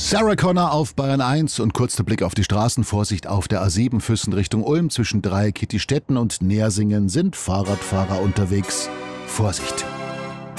Sarah Connor auf Bayern 1 und kurz der Blick auf die Straßen. Vorsicht auf der A7 Füssen Richtung Ulm. Zwischen Dreieck, Kittistetten und Nersingen sind Fahrradfahrer unterwegs. Vorsicht!